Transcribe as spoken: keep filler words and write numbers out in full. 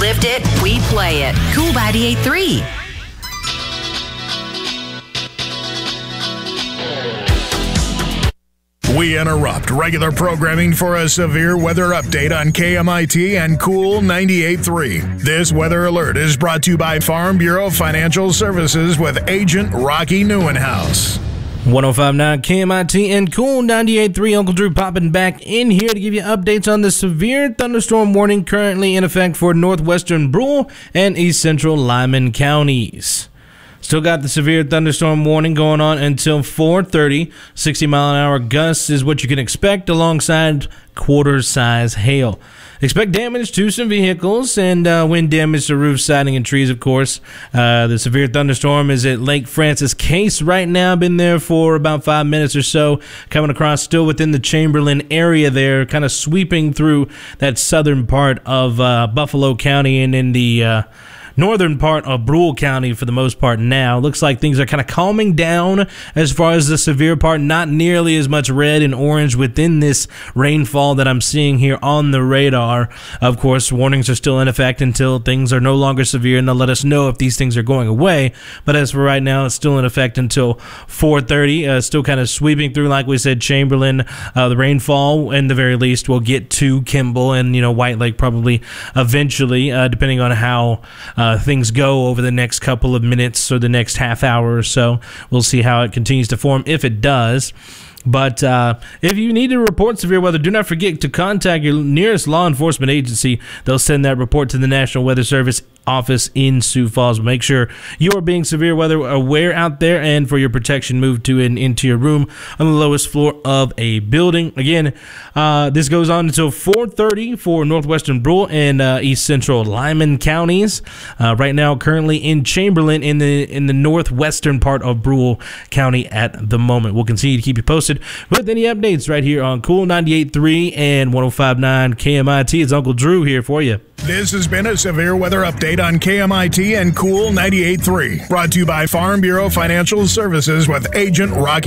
lift it, we play it. Cool ninety-eight point three. We interrupt regular programming for a severe weather update on K M I T and Cool ninety-eight point three. This weather alert is brought to you by Farm Bureau Financial Services with Agent Rocky Neuenhouse. one oh five point nine K M I T and Cool ninety-eight point three. Uncle Drew popping back in here to give you updates on the severe thunderstorm warning currently in effect for northwestern Brule and east central Lyman counties. Still got the severe thunderstorm warning going on until four thirty. sixty mile an hour gusts is what you can expect alongside quarter-size hail. Expect damage to some vehicles and uh, wind damage to roof siding and trees, of course. Uh, the severe thunderstorm is at Lake Francis Case right now. Been there for about five minutes or so. Coming across still within the Chamberlain area there, kind of sweeping through that southern part of uh, Buffalo County and in the Uh, northern part of Brule County for the most part now. Looks like things are kind of calming down as far as the severe part. Not nearly as much red and orange within this rainfall that I'm seeing here on the radar. Of course, warnings are still in effect until things are no longer severe, and they'll let us know if these things are going away. But as for right now, it's still in effect until four thirty. Uh, still kind of sweeping through, like we said, Chamberlain. Uh, the rainfall, in the very least, will get to Kimball and, you know, White Lake probably eventually, uh, depending on how Uh, things go over the next couple of minutes or the next half hour or so. We'll see how it continues to form, if it does. But uh, if you need to report severe weather, do not forget to contact your nearest law enforcement agency. They'll send that report to the National Weather Service office in Sioux Falls. Make sure you are being severe weather aware out there, and for your protection, move to and into your room on the lowest floor of a building. Again, uh, this goes on until four thirty for northwestern Brule and uh, east central Lyman counties. Uh, right now, currently in Chamberlain in the in the northwestern part of Brule County at the moment. We'll continue to keep you posted with any updates right here on Cool ninety-eight point three and one oh five point nine K M I T. It's Uncle Drew here for you. This has been a severe weather update on K M I T and Cool ninety-eight point three. Brought to you by Farm Bureau Financial Services with Agent Rocky